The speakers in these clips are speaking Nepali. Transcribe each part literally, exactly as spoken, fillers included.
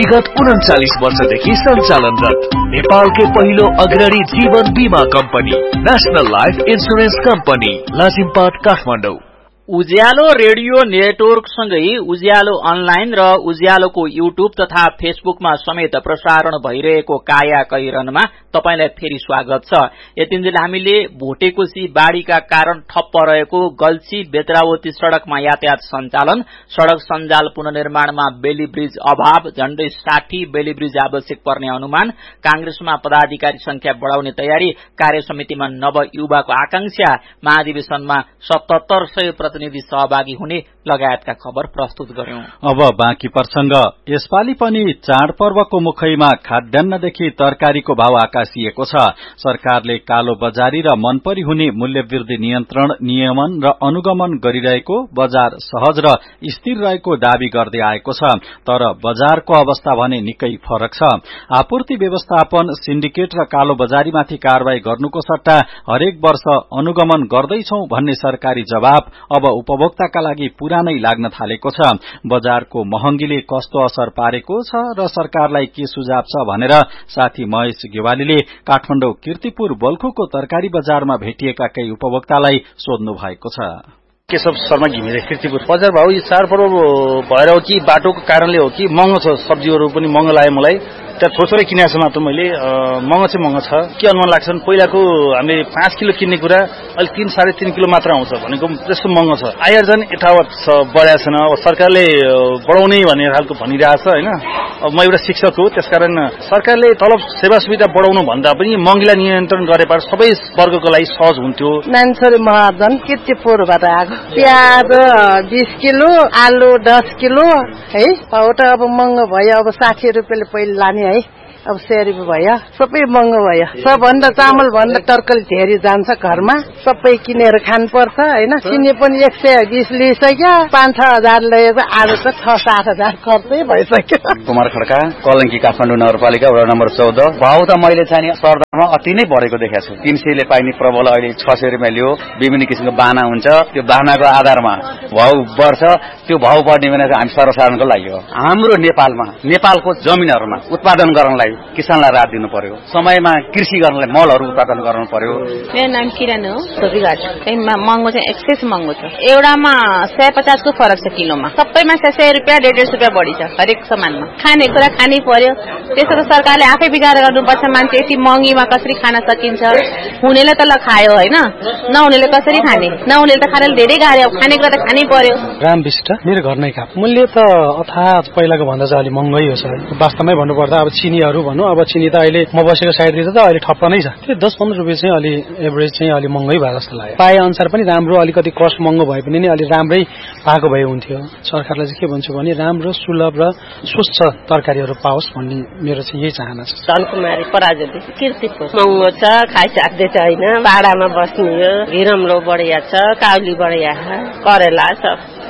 विगत उन्चालीस वर्षदेखि सञ्चालनरत नेपालकै पहिलो अग्रणी जीवन बीमा company national life insurance company Lazimpat Kathmandu. उज्यालो रेडियो नेटवर्क सँगै उज्यालो अनलाइन र उज्यालोको युट्युब तथा फेसबुकमा समेत प्रसारण भइरहेको काया कैरनमा तपाईलाई फेरि स्वागत छ। यतिन्जेल हामीले भोटेकोशी बाढ़ीका कारण ठप्प रहेको गल्छी बेत्रावती सड़कमा यातायात सञ्चालन, सड़क सञ्जाल पुनर्निर्माणमा बेली ब्रिज अभाव, झण्डै साठी बेली ब्रिज आवश्यक पर्ने अनुमान, कांग्रेसमा पदाधिकारी संख्या बढ़ाउने तयारी, कार्यसमितिमा नव युवाको आकांक्षा, महाधिवेशनमा सतहत्तर सय प्रतिनिधि सहभागी हुने लगायतका खबर प्रस्तुत गर्यौं। अब बाँकी प्रसंग। यसपालि पनि चाडपर्वको मुखैमा खाद्यान्नदेखि तरकारीको भाव आकाशिएको छ। सरकारले कालो बजारी र मनपरी हुने मूल्यवृद्धि नियन्त्रण, नियमन र अनुगमन गरिरहेको, बजार सहज र स्थिर रहेको दावी गर्दै आएको छ। तर बजारको अवस्था भने निकै फरक छ। आपूर्ति व्यवस्थापन, सिन्डिकेट र कालो बजारीमाथि कारवाही गर्नुको सट्टा हरेक वर्ष अनुगमन गर्दैछौं भन्ने सरकारी जवाब अब उपभोक्ताका लागि पुरानै लाग्न थालेको छ। बजारको महँगीले कस्तो असर पारेको छ र सरकारलाई के सुझाव छ भनेर साथी महेश गेवालीले काठमाडौँ कीर्तिपुर बल्खुको तरकारी बजारमा भेटिएका केही उपभोक्तालाई सोध्नु भएको छ। केशव शर्मा घिमिरे, कीर्तिपुर। बजार भाउ यो चाडपर्व भएर हो कि बाटोको कारणले हो कि महँगो छ। सब्जीहरू पनि महँगो लाग्यो मलाई। त्यहाँ थोरै थोरै किनेको छ मात्र मैले। महँगो चाहिँ महँगो छ। के अनुमान लाग्छ पहिलाको हामीले पाँच किलो किन्ने कुरा अहिले तीन साढे तीन किलो मात्र आउँछ भनेको त्यस्तो महँगो छ। आयार्जन यथावत छ, बढाएको छैन। अब सरकारले बढाउने भन्ने खालको भनिरहेछ होइन। अब म एउटा शिक्षक हो, त्यसकारण सरकारले तलब सेवा सुविधा बढाउनु भन्दा पनि महँगीलाई नियन्त्रण गरेर सबै वर्गको लागि सहज हुन्थ्यो। नानछोरी महाजन, कीर्तिपुरबाट आएको। प्याज बीस किलो, आलु दस किलो है। एउटा अब महँगो भयो। अब साठी रुपियाँले पहिले लाने है, अब सय रुपियाँ भयो। सबै महँगो भयो। सबभन्दा चामल भन्दा टर्कली धेरै जान्छ घरमा। सबै किनेर खानुपर्छ होइन। सिनी पनि एक सय बिस लिइसक्यो। पाँच छ हजार लिएको आलु त छ सात हजार खर्चै भइसक्यो। कुमार खड्का, कलङ्की, काठमाडौँ नगरपालिका वडा नम्बर चौध। भाउ त मैले चाहिँ सरदारमा अति नै बढेको देखाएको छु। तीन सयले पाइने प्रबल अहिले छ सय रुपियाँ लियो। विभिन्न किसिमको बाहना हुन्छ, त्यो बाहनाको आधारमा भाउ बढ्छ। त्यो भाउ बढ्ने भने हामी सर्वसाधारणको लागि हो। हाम्रो नेपालमा नेपालको जमिनहरूमा उत्पादन गर्नलाई किसानलाई राहत दिनु पर्यो। समयमा कृषि गर्नलाई मलहरू उत्पादन गर्नु पर्यो। मेरो नाम किरण हो, सोभिघाट। महँगो चाहिँ एक्सेस महँगो छ। एउटामा सय पचासको फरक छ किलोमा। सबैमा सय सय रुपियाँ डेढ डेढ रुपियाँ बढी छ हरेक सामानमा। खाने कुरा खानै पर्यो। त्यसो त सरकारले आफै विचार गर्नुपर्छ। मान्छे यति महँगीमा कसरी खान सकिन्छ? हुनेले त ल खायो होइन, नहुनेले कसरी खाने? नहुनेले त खानेले धेरै गाह्रो। खाने कुरा त खानै पर्यो। राम विष्ट, मेरो घर नै खाप। मूल्य त अथाह पहिलाको भन्दा चाहिँ अलिक महँगै हो सर। वास्तवमै भन्नुपर्दा अब चिनीहरू भनौँ, अब चिनी त अहिले म बसेको साइडतिर त अहिले ठप्प नै छ। त्यो दस पन्ध्र रुपियाँ चाहिँ अलि एभरेज चाहिँ अलि महँगै भयो जस्तो लाग्यो। पाए अनुसार पनि राम्रो, अलिकति कस्ट महँगो भए पनि नि अलि राम्रै पाएको भए हुन्थ्यो। सरकारलाई चाहिँ के भन्छु भने राम्रो, सुलभ र स्वच्छ तरकारीहरू पाओस् भन्ने मेरो चाहिँ यही चाहना छ। धनकुमारी पराजुली, कीर्तिपुर। महँगो छ, खाइसक्दै छैन। भाडामा बस्ने हो। हिरम्लो बढिया छ, काउली बढिया, करेला छ,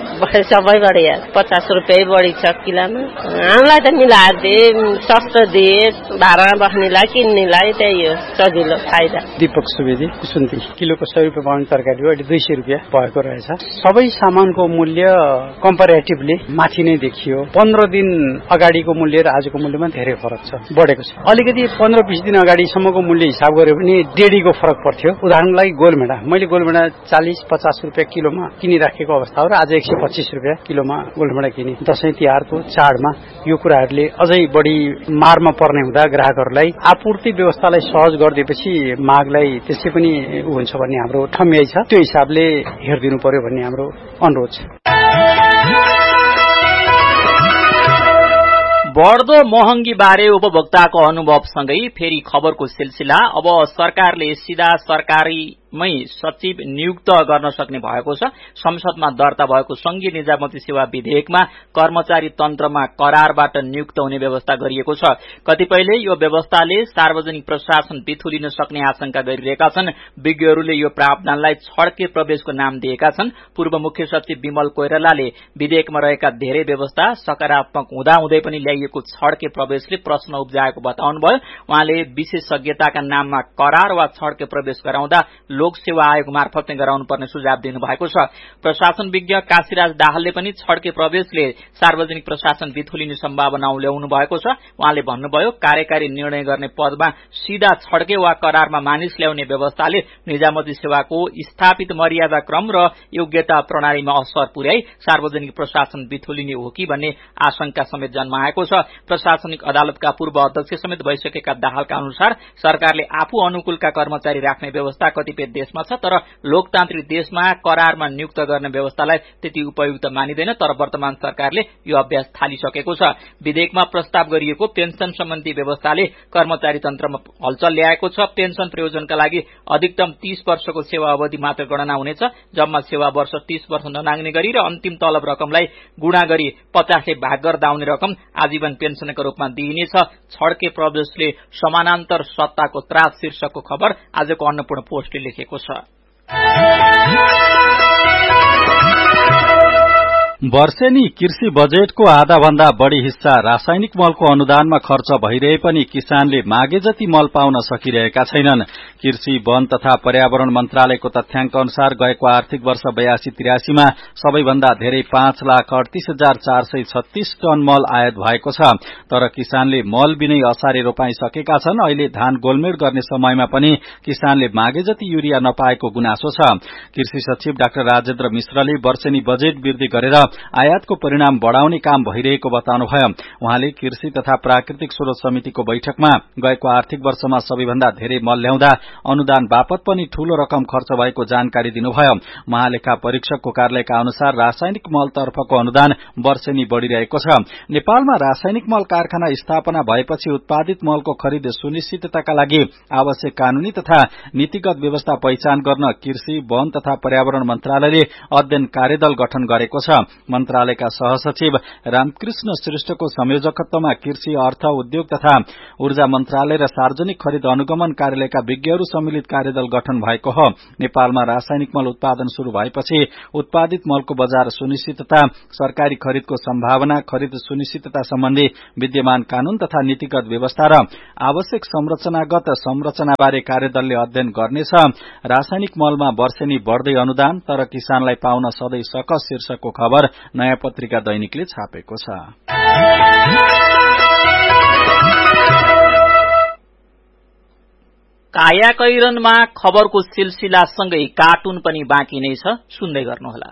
सबै बढिया। पचास रुपियाँ बढी छ किलोमा। हामीलाई त मिलाएर दे, सस्तो दे, भाडामा बस्नेलाई किन्नेलाई त्यही हो सजिलो फाइदा। दीपक सुवेदी, कुसुन्ती। किलोको सय रुपियाँ पाउने तरकारी हो, अहिले दुई सय रुपियाँ भएको रहेछ। सबै सामानको मूल्य कम्पेरेटिभली माथि नै देखियो। पन्ध्र दिन अगाडिको मूल्य र आजको मूल्यमा धेरै फरक छ, बढेको छ। अलिकति पन्ध्र बिस दिन अगाडिसम्मको मूल्य हिसाब गर्यो भने डेढीको फरक पर्थ्यो। उदाहरणको लागि गोलभेडा, मैले गोलभेडा चालिस पचास रुपियाँ किलोमा किनिराखेको अवस्था हो र आज एक सय पच्चीस रुपियाँ किलोमा गोलभेडा किने। दसैँ तिहारको चाडमा यो कुराहरूले अझै बढी मारमा पर्ने हुँदा ग्राहकहरूलाई आपूर्ति व्यवस्थालाई सहज गरिदिएपछि मागलाई त्यसै पनि हुन्छ भन्ने हाम्रो ठम्याइ छ। त्यो हिसाबले हेरिदिनु पर्यो भन्ने हाम्रो अनुरोध छ। बढ्दो महँगी बारे उपभोक्ताको अनुभवसँगै फेरि खबरको सिलसिला। अब सरकारले सीधा सरकारीमै सचिव नियुक्त गर्न सक्ने भएको छ। संसदमा दर्ता भएको संघीय निजामती सेवा विधेयकमा कर्मचारी तन्त्रमा करारबाट नियुक्त हुने व्यवस्था गरिएको छ। कतिपयले यो व्यवस्थाले सार्वजनिक प्रशासन बिथुलिन सक्ने आशंका गरिरहेका छन्। विज्ञहरूले यो प्रावधानलाई छड्के प्रवेशको नाम दिएका छन्। पूर्व मुख्य सचिव विमल कोइरालाले विधेयकमा रहेका धेरै व्यवस्था सकारात्मक हुँदाहुँदै पनि ल्याइएको छड्के प्रवेशले प्रश्न उब्जाएको बताउनुभयो। उहाँले विशेषज्ञताका नाममा करार वा छड्के प्रवेश गराउँदा लोक सेवा आयोग मार्फत नै गराउनु पर्ने सुझाव दिनुभएको छ। प्रशासन विज्ञ काशीराज दाहालले पनि छड्के प्रवेशले सार्वजनिक प्रशासन बिथुलिने सम्भावना ल्याउनु भएको छ। उहाँले भन्नुभयो, कार्यकारी निर्णय गर्ने पदमा सीधा छड्के वा करारमा मानिस ल्याउने व्यवस्थाले निजामती सेवाको स्थापित मर्यादा क्रम र योग्यता प्रणालीमा असर पुर्याई सार्वजनिक प्रशासन बिथुलिने हो कि भन्ने आशंका समेत जन्माएको छ। प्रशासनिक अदालतका पूर्व अध्यक्ष समेत भइसकेका दाहालका अनुसार सरकारले आफू अनुकूलका कर्मचारी राख्ने व्यवस्था कतिपय देशमा छ, तर लोकतान्त्रिक देशमा करारमा नियुक्त गर्ने व्यवस्थालाई त्यति उपयुक्त मानिँदैन। तर वर्तमान सरकारले यो अभ्यास थालिसकेको छ। विधेयकमा प्रस्ताव गरिएको पेन्सन सम्बन्धी व्यवस्थाले कर्मचारी तन्त्रमा हलचल ल्याएको छ। पेन्सन प्रयोजनका लागि अधिकतम तीस वर्षको सेवा अवधि मात्र गणना हुनेछ। जम्मा सेवा वर्ष तीस वर्ष ननाग्ने गरी र अन्तिम तलब रकमलाई गुणा गरी पचासले भाग गर्दा आउने रकम आजीवन पेन्सनको रूपमा दिइनेछ। छड्के प्रदेशले समानान्तर सत्ताको त्रास शीर्षकको खबर आजको अन्नपूर्ण पोस्टले लेखेको छ। वर्षेनी कृषि बजेटको आधा भन्दा बढ़ी हिस्सा रासायनिक मलको अनुदानमा खर्च भइरहे पनि किसानले मागे जति मल पाउन सकिरहेका छैनन्। कृषि वन तथा पर्यावरण मन्त्रालयको तथ्याङ्क अनुसार गएको आर्थिक वर्ष बयासी त्रियासीमा सबैभन्दा धेरै पाँच लाख अडतीस हजार चार सय छत्तीस टन मल आयात भएको छ। तर किसानले मल बिनै असारे रोपाई सकेका छन्। अहिले धान गोलमेट गर्ने समयमा पनि किसानले मागे जति युरिया नपाएको गुनासो छ। कृषि सचिव डाक्टर राजेन्द्र मिश्रले वर्षेनी बजेट वृद्धि गरेर आयातको परिणाम बढ़ाउने काम भइरहेको बताउनुभयो। उहाँले कृषि तथा प्राकृतिक स्रोत समितिको बैठकमा गएको आर्थिक वर्षमा सबैभन्दा धेरै मल ल्याउँदा अनुदान बापत पनि ठूलो रकम खर्च भएको जानकारी दिनुभयो। महालेखा परीक्षकको कार्यालयका अनुसार रासायनिक मल तर्फको अनुदान वर्षेनी बढ़िरहेको छ। नेपालमा रासायनिक मल कारखाना स्थापना भएपछि उत्पादित मलको खरिद सुनिश्चितताका लागि आवश्यक कानूनी तथा नीतिगत व्यवस्था पहिचान गर्न कृषि वन तथा पर्यावरण मन्त्रालयले अध्ययन कार्यदल गठन गरेको छ। मन्त्रालयका सहसचिव रामकृष्ण श्रेष्ठको संयोजकत्वमा कृषि अर्थ उद्योग तथा ऊर्जा मन्त्रालय र सार्वजनिक खरिद अनुगमन कार्यालयका विज्ञहरू सम्मिलित कार्यदल गठन भएको हो। नेपालमा रासायनिक मल उत्पादन शुरू भएपछि उत्पादित मलको बजार सुनिश्चितता, सरकारी खरिदको सम्भावना, खरिद सुनिश्चितता सम्बन्धी विद्यमान कानून तथा नीतिगत व्यवस्था र आवश्यक संरचनागत संरचनाबारे कार्यदलले अध्ययन गर्नेछ। रासायनिक मलमा वर्षेनी बढ़दै अनुदान, तर किसानलाई पाउन सधैँ सकस शीर्षकको खबर नयाँ पत्रिका दैनिकले छापेको छ। कायाकैरनमा खबरको सिलसिलासँगै कार्टुन पनि बाँकी नै छ, सुन्दै गर्नुहोला।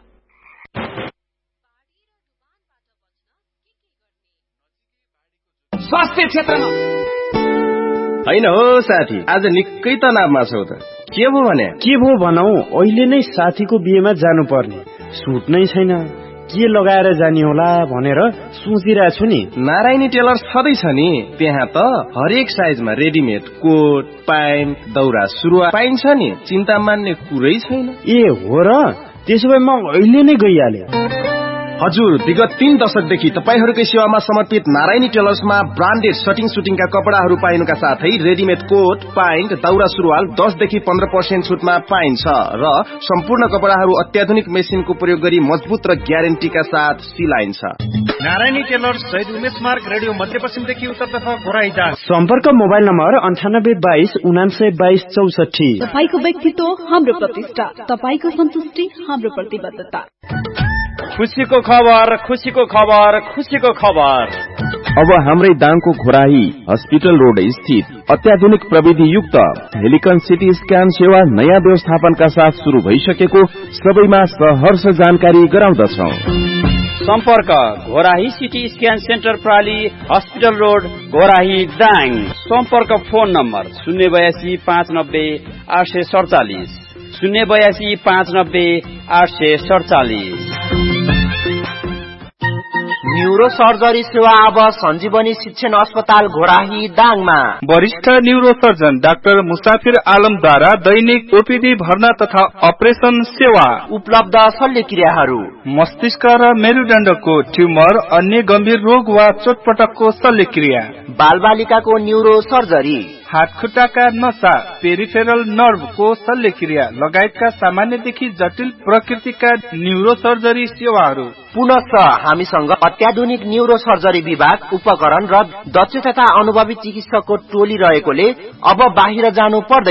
स्वास्थ्य क्षेत्रमा होइन हो साथी, आज निकै तनावमा छौ त। के भो भने? के भो भनौ, अहिले नै साथीको बिहेमा जानुपर्ने, सुट नै छैन, के लगाएर जाने होला भनेर सोचिरहेको छु नि। नारायणी टेलर्स छँदैछ नि, त्यहाँ त हरेक साइजमा रेडिमेड कोट, प्यान्ट, दौरा सुरुवाल पाइन्छ नि, चिन्ता मान्ने कुरै छैन। ए हो र, त्यसो भए म अहिले नै गइहाले। हजुर, विगत तीन दशकदेखि तपाईहरूकै सेवामा समर्पित नारायणी टेलर्समा ब्रान्डेड सटिङ सुटिङका कपडाहरू पाइनुका साथै रेडिमेड कोट, प्यान्ट, दौरा सुरुवाल दसदेखि पन्ध्र पर्सेन्ट छुटमा पाइन्छ र सम्पूर्ण कपडाहरू अत्याधुनिक मेसिनको प्रयोग गरी मजबुत र ग्यारेन्टीका साथ सिलाइन्छ। नारायणी टेलर्स शहीद उमेश मार्ग, रेडियो मध्यपश्चिमदेखि उत्तरतर्फ गोराइदा। सम्पर्क मोबाइल नम्बर अन्ठानब्बे बाइस उनान्सय बाइस चौसठी। तपाईको व्यक्तित्व हाम्रो प्रतिष्ठा, तपाईको सन्तुष्टि हाम्रो प्रतिबद्धता। खुसीको खबर, खुसीको खबर, खुसीको खबर। अब हाम्रै दाङको घोराही हस्पिटल रोड स्थित अत्याधुनिक प्रविधि युक्त हेलिकन सिटी स्क्यान सेवा नयाँ व्यवस्थापनका साथ शुरू भइसकेको सबैमा सहर्ष जानकारी गराउँदछौं। सम्पर्क Ghorahi CT scan centre प्राली, hospital road, Ghorahi, Dang. सम्पर्क फोन नम्बर शून्य बयासी पाँच नब्बे आठ सय सडचालिस, शून्य बयासी पाँच नब्बे आठ सय सडचालिस। न्यूरो सर्जरी सेवा अब सञ्जीवनी शिक्षण अस्पताल घोराही दाङमा। वरिष्ठ न्यूरो सर्जन डाक्टर मुसाफिर आलमद्वारा दैनिक ओपीडी भर्ना तथा अपरेसन सेवा उपलब्ध। शल्यक्रियाहरू मस्तिष्क र मेरुदण्डको ट्युमर, अन्य गम्भीर रोग वा चोटपटकको शल्यक्रिया, बालबालिकाको न्यूरो सर्जरी, हातखुट्टाका नसा, पेरिफेरल नर्भको शल्यक्रिया लगायतका सामान्यदेखि जटिल प्रकृतिका न्यूरो सर्जरी सेवाहरू। पुनः हामीसँग अत्याधुनिक न्यूरो सर्जरी विभाग, उपकरण र दक्ष तथा अनुभवी चिकित्सकको टोली रहेकोले अब बाहिर जानु पर्दैन।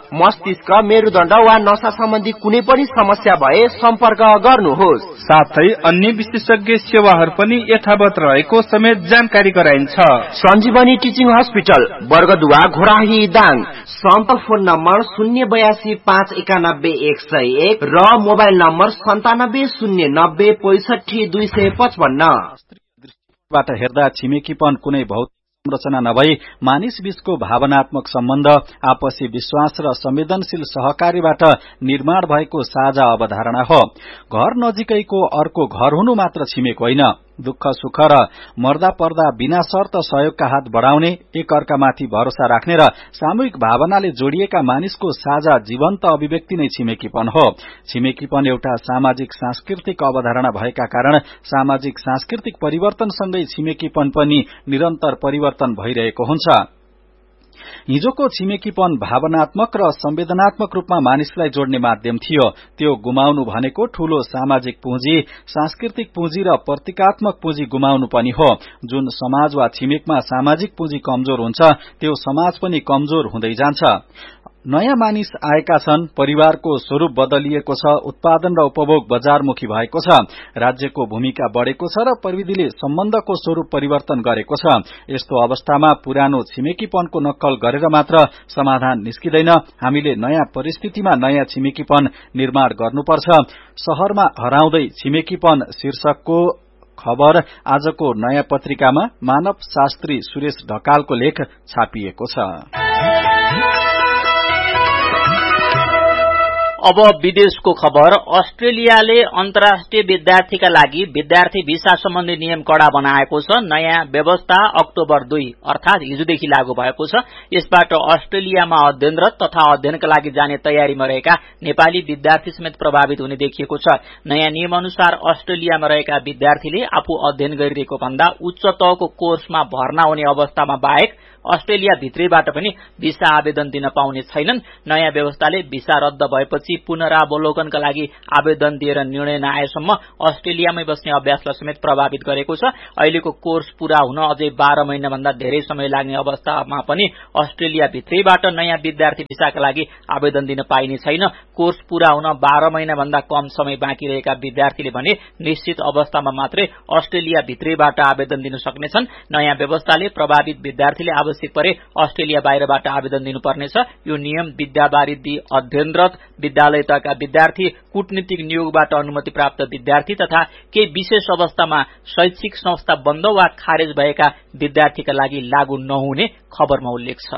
मस्तिष्क, मेरुदण्ड वा नसा सम्बन्धी कुनै पनि समस्या भए सम्पर्क गर्नुहोस्। साथै अन्य विशेषज्ञ सेवाहरू पनि यथावत रहेको समेत जानकारी गराइन्छ। सञ्जीवनी टिचिङ हस्पिटल, वर्गदुवा, घोराही, दाङ। सम्पर्क फोन नम्बर शून्य बयासी पाँच एकानब्बे एक सय एक र मोबाइल नम्बर सन्तानब्बे शून्य नब्बे पैसठी दुई सय पचपन्न। बाट हेर्दा छिमेकीपन कुनै भौतिक संरचना नभई मानिस बीचको भावनात्मक सम्बन्ध, आपसी विश्वास र संवेदनशील सहकारीबाट निर्माण भएको साझा अवधारणा हो। घर नजिकैको अर्को घर हुनु मात्र छिमेक होइन, दुःख सुख र मर्दा पर्दा बिना शर्त सहयोगका हात बढाउने, एक अर्कामाथि भरोसा राख्ने र सामूहिक भावनाले जोडिएका मानिसको साझा जीवन्त अभिव्यक्ति नै छिमेकीपन हो। छिमेकीपन एउटा सामाजिक सांस्कृतिक अवधारणा भएका कारण सामाजिक सांस्कृतिक परिवर्तनसँगै छिमेकीपन पनि निरन्तर परिवर्तन भइरहेको हुन्छ। हिजोको छिमेकीपन भावनात्मक र संवेदनात्मक रूपमा मानिसलाई जोड्ने माध्यम थियो। त्यो गुमाउनु भनेको ठूलो सामाजिक पुँजी, सांस्कृतिक पुँजी र प्रतीकात्मक पुँजी गुमाउनु पनि हो। जुन समाज वा छिमेकमा सामाजिक पुँजी कमजोर हुन्छ, त्यो समाज पनि कमजोर हुँदै जान्छ। नयाँ मानिस आएका छन्, परिवारको स्वरूप बदलिएको छ, उत्पादन र उपभोग बजारमुखी भएको छ, राज्यको भूमिका बढेको छ र प्रविधिले सम्बन्धको स्वरूप परिवर्तन गरेको छ। यस्तो अवस्थामा पुरानो छिमेकीपनको नक्कल गरेर मात्र समाधान निस्किँदैन। हामीले नयाँ परिस्थितिमा नयाँ छिमेकीपन निर्माण गर्नुपर्छ। शहरमा हराउँदै छिमेकीपन शीर्षकको खबर आजको नयाँ पत्रिकामा मानव शास्त्री सुरेश ढकालको लेख छापिएको छ। अब विदेशको खबर। अस्ट्रेलियाले अन्तर्राष्ट्रिय विद्यार्थीका लागि विद्यार्थी भिसा सम्बन्धी नियम कड़ा बनाएको छ। नयाँ व्यवस्था अक्टोबर दुई अर्थात हिजोदेखि लागू भएको छ। यसबाट अस्ट्रेलियामा अध्ययनरत तथा अध्ययनका लागि जाने तयारीमा रहेका नेपाली विद्यार्थी समेत प्रभावित हुने देखिएको छ। नयाँ नियम अनुसार अस्ट्रेलियामा रहेका विद्यार्थीले आफू अध्ययन गरिरहेको भन्दा उच्च तहको कोर्समा भर्ना हुने अवस्थामा बाहेक अस्ट्रेलिया भित्रैबाट पनि भिसा आवेदन दिन पाउने छैनन्। नयाँ व्यवस्थाले भिसा रद्द भएपछि पुनरावलोकनका लागि आवेदन दिएर निर्णय नआएसम्म अस्ट्रेलियामै बस्ने अभ्यासलाई समेत प्रभावित गरेको छ। अहिलेको कोर्स पूरा हुन अझै बाह्र महिना भन्दा धेरै समय लाग्ने अवस्थामा पनि अस्ट्रेलिया भित्रैबाट नयाँ विद्यार्थी भिसाका लागि आवेदन दिन पाइने छैन। कोर्स पूरा हुन बाह्र महिना भन्दा कम समय बाँकी रहेका विद्यार्थीले भने निश्चित अवस्थामा मात्रै अस्ट्रेलिया भित्रैबाट आवेदन दिन सक्नेछन्। नयाँ व्यवस्थाले प्रभावित विद्यार्थीले आवश्यक परे अस्ट्रेलिया बाहिरबाट आवेदन दिनुपर्नेछ। यो नियम विद्यावारिधि अध्ययनरत विद्यालय तहका विद्यार्थी, कूटनीतिक नियोगबाट अनुमति प्राप्त विद्यार्थी तथा केही विशेष अवस्थामा शैक्षिक संस्था बन्द वा खारेज भएका विद्यार्थीका लागि लागू नहुने खबरमा उल्लेख छ।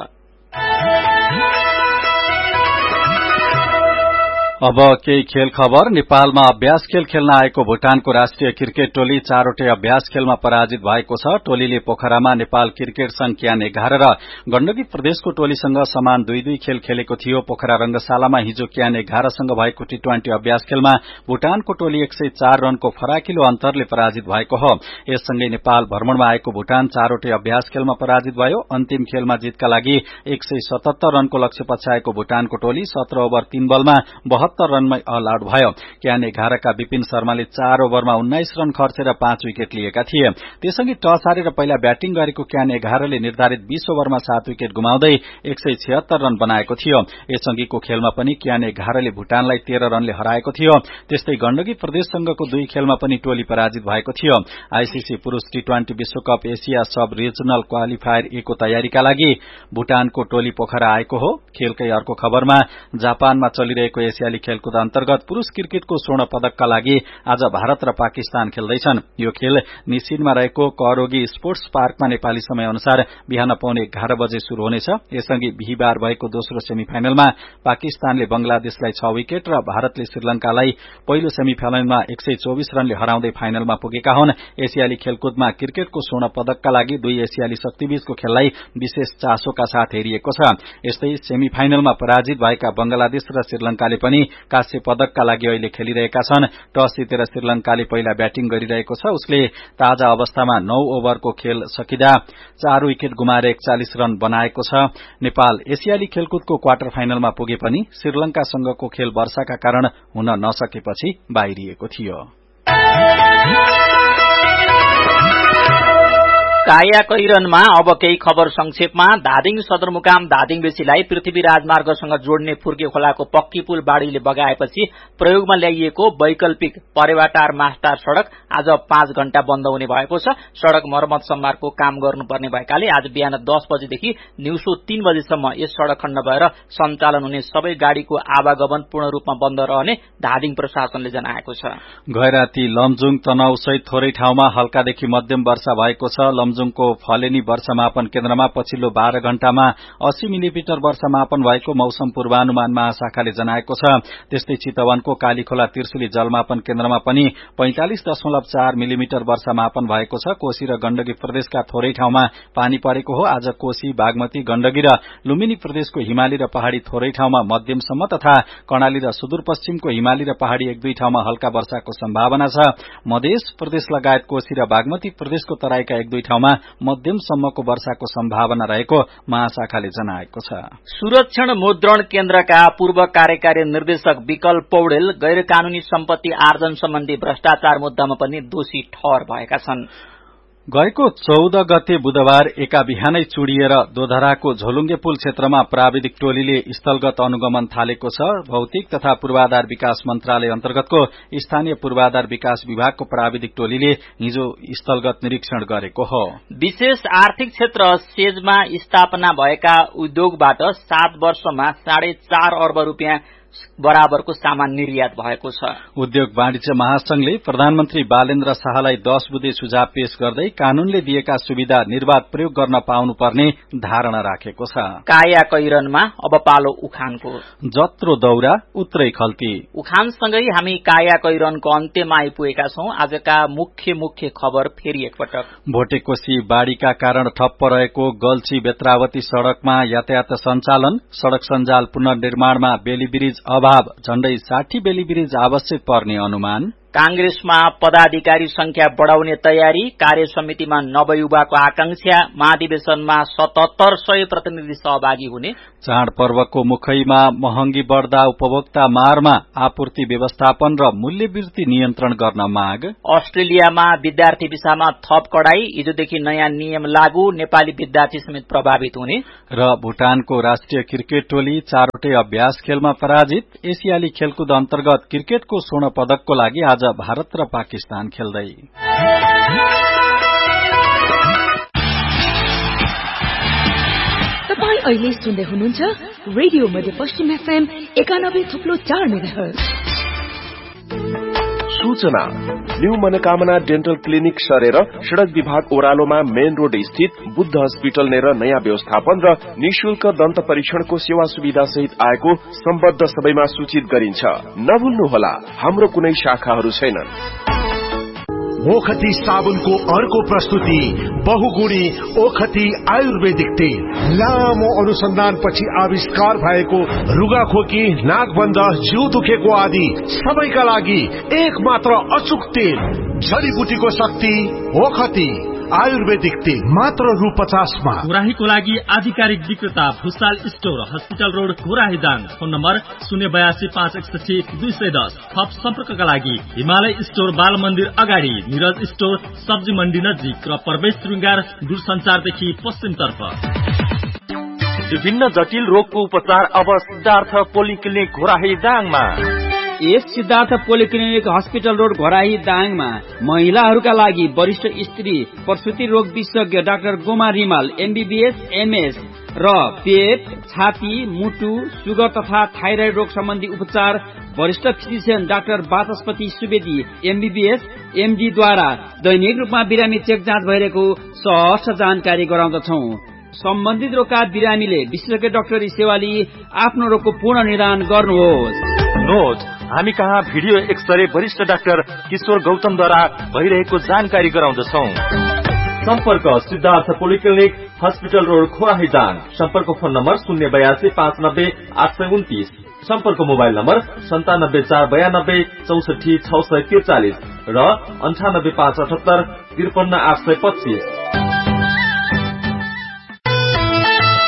अब केही खेल खबर। नेपालमा अभ्यास खेल खेल्न आएको भूटानको राष्ट्रिय क्रिकेट टोली चारवटै अभ्यास खेलमा पराजित भएको छ। टोलीले पोखरामा नेपाल क्रिकेट संघ क्यान एघार र गण्डकी प्रदेशको टोलीसँग समान दुई दुई खेल खेलेको थियो। पोखरा रंगशालामा हिजो क्यान एघारसँग भएको टी ट्वेन्टी अभ्यास खेलमा भूटानको टोली एक सय चार रनको फराकिलो अन्तरले पराजित भएको हो। यससँगै नेपाल भ्रमणमा आएको भूटान चारवटै अभ्यास खेलमा पराजित भयो। अन्तिम खेलमा जितका लागि एक सय सतहत्तर रनको लक्ष्य पछ्याएको भूटानको टोली सत्र ओभर तीन बलमा बहत्तर रनमै अल आउट भयो। क्यान एघारका विपिन शर्माले चार ओभरमा उन्नाइस रन खर्चेर पाँच विकेट लिएका थिए। त्यससँगै टस हारेर पहिला ब्याटिङ गरेको क्यान एघारले निर्धारित बीस ओभरमा सात विकेट गुमाउँदै एक सय छिहत्तर रन बनाएको थियो। यसअघिको खेलमा पनि क्यान एघारले भूटानलाई तेह्र रनले हराएको थियो। त्यस्तै गण्डकी प्रदेशसँगको दुई खेलमा पनि टोली पराजित भएको थियो। आईसीसी पुरूष टी ट्वेन्टी विश्वकप एसिया सब रिजनल क्वालिफायर ए को तयारीका लागि भूटानको टोली पोखरा आएको हो। खेलकै अर्को खबरमा जापानमा चलिरहेको एसियाली खेलकुद अन्तर्गत पुरूष क्रिकेटको स्वर्ण पदकका लागि आज भारत र पाकिस्तान खेल्दैछन्। यो खेल निसिनमा रहेको करोगी स्पोर्ट्स पार्कमा नेपाली समय अनुसार बिहान पौने एघार बजे शुरू हुनेछ। यसअघि बिहिबार भएको दोस्रो सेमिफाइनलमा पाकिस्तानले बंगलादेशलाई छ विकेट र भारतले श्रीलंकालाई पहिलो सेमिफाइनलमा एक सय चौविस रनले हराउँदै फाइनलमा पुगेका हुन्। एसियाली खेलकुदमा क्रिकेटको स्वर्ण पदकका लागि दुई एसियाली शक्तिबीचको खेललाई विशेष चासोका साथ हेरिएको छ। यस्तै सेमिफाइनलमा पराजित भएका बंगलादेश र श्रीलंकाले पनि कांस्य पदकका लागि अहिले खेलिरहेका छन्। टस जितेर श्रीलंकाले पहिला ब्याटिङ गरिरहेको छ। उसले ताजा अवस्थामा नौ ओभरको खेल सकिँदा चार विकेट गुमाएर एकचालिस रन बनाएको छ। नेपाल एसियाली खेलकुदको क्वार्टर फाइनलमा पुगे पनि श्रीलंकासँगको खेल वर्षाका कारण हुन नसकेपछि बाहिरिएको थियो। काया कैरनमा अब केही खबर संक्षेपमा। धादिङ सदरमुकाम धादिङ बेसीलाई पृथ्वी राजमार्गसँग जोड्ने फुर्के खोलाको पक्की पुल बाढ़ीले बगाएपछि प्रयोगमा ल्याइएको वैकल्पिक परेवाटार मास्टार सड़क आज पाँच घण्टा बन्द हुने भएको छ। सड़क मर्मत सम्मारको काम गर्नुपर्ने भएकाले आज बिहान दस बजेदेखि दिउँसो तीन बजेसम्म यस सड़क खण्ड भएर सञ्चालन हुने सबै गाड़ीको आवागमन पूर्ण रूपमा बन्द रहने धादिङ प्रशासनले जनाएको छ। गैराती लमजुङ तनहु सहित थोरै ठाउँमा हल्कादेखि मध्यम वर्षा भएको छ। लमजुङको फलेनी वर्षामापन केन्द्रमा पछिल्लो बाह्र घण्टामा अस्सी मिलिमिटर वर्षामापन भएको मौसम पूर्वानुमान महाशाखाले जनाएको छ। त्यस्तै चितवनको कालीखोला त्रिशुली जलमापन केन्द्रमा पनि पैंतालिस दशमलव चार मिलिमिटर वर्षामापन भएको छ। कोशी र गण्डकी प्रदेशका थोरै ठाउँमा पानी परेको हो। आज कोशी, बागमती, गण्डकी र लुम्बिनी प्रदेशको हिमाली र पहाड़ी थोरै ठाउँमा मध्यमसम्म तथा कर्णाली र सुदूरपश्चिमको हिमाली र पहाड़ी एक दुई ठाउँमा हल्का वर्षाको सम्भावना छ। मध्य प्रदेश लगायत कोशी र बागमती प्रदेशको तराईका एक दुई ठाउँमा मध्यमसम्मको वर्षाको सम्भावना रहेको महाशाखाले जनाएको छ। सुरक्षण मुद्रण केन्द्रका पूर्व कार्यकारी निर्देशक विकल्प पौडेल गैर कानूनी सम्पत्ति आर्जन सम्बन्धी भ्रष्टाचार मुद्दामा पनि दोषी ठहर भएका छन्। गएको चौध गते बुधबार एका बिहानै चुडिएर दोधराको झोलुङ्गे पुल क्षेत्रमा प्राविधिक टोलीले स्थलगत अनुगमन थालेको छ। भौतिक तथा पूर्वाधार विकास मन्त्रालय अन्तर्गतको स्थानीय पूर्वाधार विकास विभागको प्राविधिक टोलीले हिजो स्थलगत निरीक्षण गरेको हो। विशेष आर्थिक क्षेत्र सेजमा स्थापना भएका उद्योगबाट सात वर्षमा साढे चार अर्ब रूपियाँ बराबरको सामान निर्यात भएको छ। उद्योग वाणिज्य महासंघले प्रधानमन्त्री बालेन्द्र शाहलाई दश बुँदे सुझाव पेश गर्दै कानूनले दिएका सुविधा निर्वाध प्रयोग गर्न पाउनुपर्ने धारणा राखेको छ। काया कैरनमा अब पालो उखानको। जत्रो दौरा उत्रै खल्ती। उखानसँगै हामी काया कैरनको अन्त्यमा आइपुगेका छौं। आजका मुख्य मुख्य खबर फेरि एकपटक। भोटेकोशी बाढ़ीका कारण ठप्प रहेको गल्छी बेत्रावती सड़कमा यातायात सञ्चालन। सड़क सञ्जाल पुनर्निर्माणमा बेली ब्रिज अभाव। झण्डै साठी बेली ब्रिज आवश्यक पर्ने अनुमान। कांग्रेसमा पदाधिकारी संख्या बढ़ाउने तयारी। कार्य समितिमा नवयुवाको आकांक्षा। महाधिवेशनमा सतहत्तर सय प्रतिनिधि सहभागी हुने। चाडपर्वको मुखैमा महँगी बढ़दा उपभोक्ता मारमा आपूर्ति व्यवस्थापन र मूल्यवृद्धि नियन्त्रण गर्न माग। अस्ट्रेलियामा विद्यार्थी भिसामा थप कडाई। हिजोदेखि नयाँ नियम लागू। नेपाली विद्यार्थी समेत प्रभावित हुने। र भूटानको राष्ट्रिय क्रिकेट टोली चारवटै अभ्यास खेलमा पराजित। एसियाली खेलकुद अन्तर्गत क्रिकेटको स्वर्ण पदकको लागि आज भारत र पाकिस्तान खेल्दै। तपाईं अहिले सुन्दै हुनुहुन्छ रेडियो मध्यपश्चिम एफएम एकानब्बे थुप्लो चार मेगाहर्ज। सूचना न्यू मनोकामना डेन्टल क्लिनिक सरेर सड़क विभाग ओह्रालोमा मेन रोड स्थित बुद्ध हस्पिटल नेर नयाँ व्यवस्थापन र निशुल्क दन्त परीक्षणको सेवा सुविधा सहित आएको सम्बद्ध सबैमा सूचित गरिन्छ। नभुल्नुहोला, हाम्रो कुनै शाखाहरू छैनन्। ओखती साबुनको अर्को प्रस्तुति बहुगुणी ओखती आयुर्वेदिक तेल। लामो अनुसन्धानपछि आविष्कार भएको रुगाखोकी, नाकबन्ध, जिउ दुखेको आदि सबैका लागि एक मात्र अचूक तेल। जडीबुटीको शक्ति ओखती आयुर्वेदिक तेल मात्र रु पचासमा। घोराहीको लागि आधिकारिक विक्रेता Bhusal store, hospital road, Ghorahi Dang. Phone number शून्य बयासी पाँच एकसठी दुई सय दस। थप सम्पर्कका लागि हिमालय स्टोर, बाल मन्दिर अगाडि, निरज स्टोर, सब्जी मण्डी नजिक र प्रवेश श्रृंगार दूरसञ्चारदेखि पश्चिमतर्फ। विभिन्न जटिल रोगको उपचार अब सिद्धार्थ पोलिक्लिनिक घोराही दाङमा। यस Siddhartha polyclinic hospital road Ghorahi दाङमा महिलाहरूका लागि वरिष्ठ स्त्री प्रसुति रोग विशेषज्ञ doctor Goma Rimal MBBS MS र पेट, छाती, मुटु, सुगर तथा थाइराइड रोग सम्बन्धी उपचार वरिष्ठ फिजिशियन डाक्टर वाचस्पति सुवेदी एमबीबीएस एमडी द्वारा दैनिक रूपमा बिरामी चेक जाँच भइरहेको सहर्ष जानकारी गराउँदछौ। सम्बन्धित रोगका बिरामीले विशेषज्ञ डाक्टरी सेवा लिई आफ्नो रोगको पूर्ण निदान गर्नुहोस्। नोट, हामी कहाँ भिडियो एक्सरे वरिष्ठ डाक्टर किशोर गौतमद्वारा भइरहेको जानकारी गराउँदछौ। सम्पर्क Siddhartha polyclinic hospital road Ghorahi Dang. सम्पर्क फोन नम्बर शून्य बयासी पाँच नब्बे आठ सय उन्तिस। सम्पर्क मोबाइल नम्बर सन्तानब्बे चार बयानब्बे चौसठी छ सय त्रिचालिस र अन्ठानब्बे पाँच अठहत्तर त्रिपन्न आठ सय पच्चीस।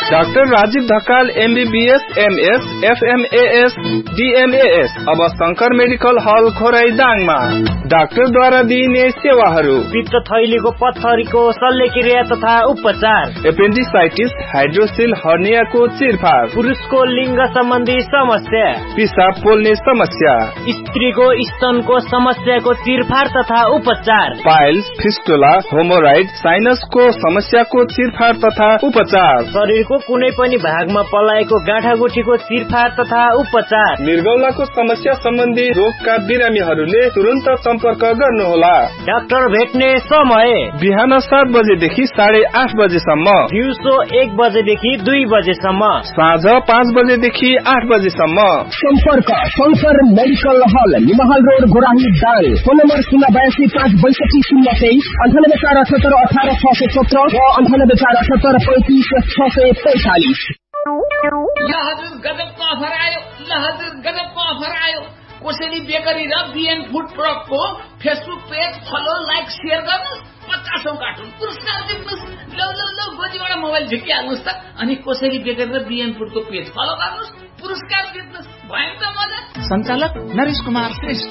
Doctor Rajiv Dhakal MBBS MS FMS DMs अब शंकर मेडिकल हल खोराइदाङमा डाक्टरद्वारा दिइने सेवाहरू पित्त थैलीको पत्थरीको शल्यक्रिया तथा उपचार, एपेन्डिसाइटिस, हाइड्रोसिल हर्नियाको चिरफार, पुरुषको लिङ्ग सम्बन्धी समस्या, पिसाब पोल्ने समस्या, स्त्रीको स्तनको समस्याको चिरफार तथा उपचार, पाइल्स, फिस्टुला, होमोराइड, साइनसको समस्याको चिरफार तथा उपचार, शरीरको कुनै पनि भागमा पलाएको गाँठागुठीको चिरफार तथा उपचार, मृगौलाको समस्या सम्बन्धी रोगका बिरामीहरूले तुरन्त सम्पर्क गर्नुहोला। डाक्टर भेट्ने समय बिहान सात बजेदेखि साढे आठ बजेसम्म, दिउँसो एक बजेदेखि दुई बजेसम्म, साँझ पाँच बजेदेखि आठ बजेसम्म। सम्पर्क शंकर मेडिकल हल, निमहाल रोड, गोराही दाङ। फोन नम्बर शून्य बयासी पाँच बैसठी शून्य तेइस, अन्ठानब्बे चार अठहत्तर अठार छ सय सत्र र अन्ठानब्बे चार अठहत्तर पैंतिस छ सय पैंतालिस। ल हजुर गजबको अफर आयो, ल हजुर गजबको अफर आयो। कोसेली बेकरी र बिएन food प्रोडक्टको Facebook page follow, like, share गर्नुहोस्। पचासौं कार्टुन पुरस्कार जित्नुहोस्। ल ल ल गोजीबाट मोबाइल झिकिहाल्नुहोस् त, अनि कोसेली बेकरी र बिएन फुडको पेज फलो गर्नुहोस्, पुरस्कार जित्नुहोस्। भयो त मजा। सञ्चालक नरेश कुमार श्रेष्ठ।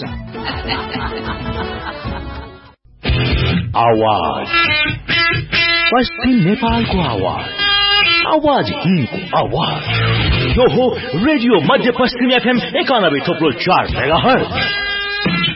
आवाज पश्चिम नेपालको आवाज, आवाज हिन्दको आवाज। यो हो रेडियो मध्य पश्चिम एफएम एकानब्बे थोप्लो चार मेगाहर्ज।